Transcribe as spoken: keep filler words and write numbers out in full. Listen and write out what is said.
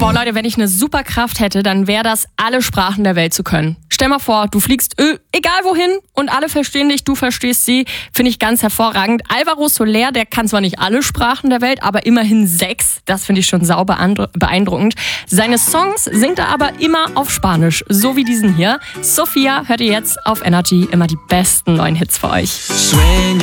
Boah, Leute, wenn ich eine Superkraft hätte, dann wäre das, alle Sprachen der Welt zu können. Stell mal vor, du fliegst ö, egal wohin und alle verstehen dich, du verstehst sie. Finde ich ganz hervorragend. Alvaro Soler, der kann zwar nicht alle Sprachen der Welt, aber immerhin sechs. Das finde ich schon sau beeindruckend. Seine Songs singt er aber immer auf Spanisch, so wie diesen hier. Sophia hört ihr jetzt auf Energy, immer die besten neuen Hits für euch.